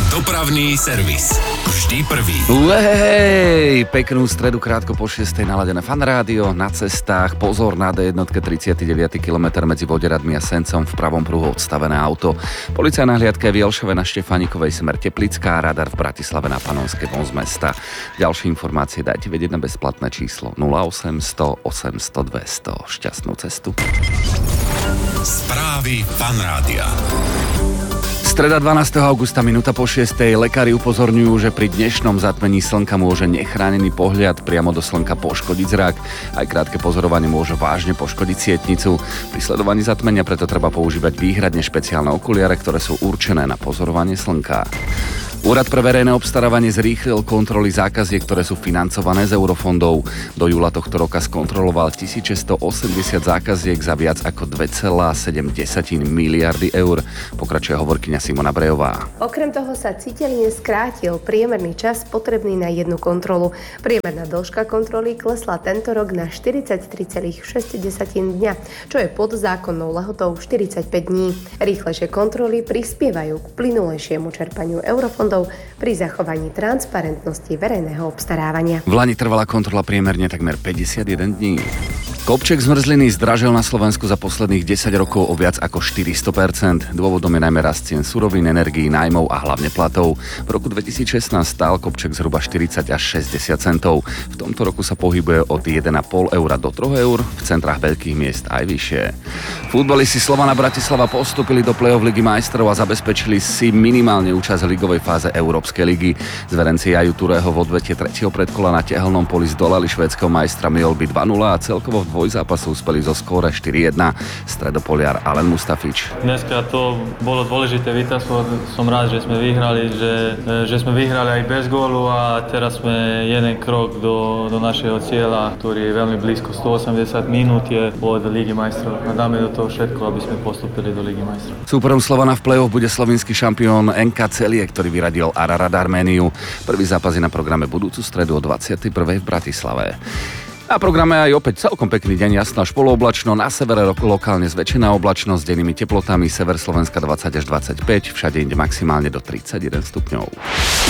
Dopravný servis. Vždy prvý. Hej, peknú stredu krátko po 6:00 naladené Fan Rádio. Na cestách pozor na D1 39. kilometr medzi Voderadmi a Sencom v pravom pruhu odstavené auto. Policajná hliadka v Jelšove na Štefánikovej smer Teplická, radar v Bratislave na Panonskej von z mesta. Ďalšie informácie dajte vedieť na bezplatné číslo 0800 800 200. Šťastnú cestu. Správy Fan Rádia. Streda 12. augusta, minúta po 6:00. Lekári upozorňujú, že pri dnešnom zatmení slnka môže nechránený pohľad priamo do slnka poškodiť zrak. Aj krátke pozorovanie môže vážne poškodiť sietnicu. Pri sledovaní zatmenia preto treba používať výhradne špeciálne okuliare, ktoré sú určené na pozorovanie slnka. Úrad pre verejné obstarávanie zrýchlil kontroly zákaziek, ktoré sú financované z eurofondov. Do júla tohto roka skontroloval 1680 zákaziek za viac ako 2,7 miliardy eur. Pokračuje hovorkyňa Simona Brejová. Okrem toho sa citeľne skrátil priemerný čas potrebný na jednu kontrolu. Priemerná dĺžka kontroly klesla tento rok na 43,6 dňa, čo je pod zákonnou lehotou 45 dní. Rýchlejšie kontroly prispievajú k plynulejšiemu čerpaniu eurofondov pri zachovaní transparentnosti verejného obstarávania. V lani trvala kontrola priemerne takmer 51 dní. Kopček zmrzliny zdražil na Slovensku za posledných 10 rokov o viac ako 400%. Dôvodom je najmä rast cien surovín, energií, nájmov a hlavne platov. V roku 2016 stál kopček zhruba 40 až 60 centov. V tomto roku sa pohybuje od 1,5 eura do 3 eur, v centrách veľkých miest aj vyššie. Futbalisti Slovana Bratislava postúpili do play-off Ligy majstrov a zabezpečili si minimálne účasť v ligovej fáze Európskej ligy. Zverenci Jaju Turého v odvete 3. predkola na tehelnom poli zdolali švédskeho majstra Mjolby 2-0 a celkovo v dvojzápasu uspeli zo skóre 4-1. Stredopoliar Alen Mustafič. Dneska to bolo dôležité víťazstvo. Som rád, že sme vyhrali, že sme vyhrali aj bez gólu a teraz sme jeden krok do našeho cieľa, ktorý je veľmi blízko. 180 minút je od Ligy majstrov a dáme do toho všetko, aby sme postúpili do Ligy majstrov. Súperom Slovana v play-off bude slovinský šampión NK Celie, ktorý vyradil Ararat Arméniu. Prvý zápas je na programe budúcu stredu o 21. v Bratislave. Na programe aj opäť celkom pekný deň, jasno až polooblačno, na severe lokálne zväčšená oblačnosť s dennými teplotami, sever Slovenska 20 až 25, všade inde maximálne do 31 stupňov.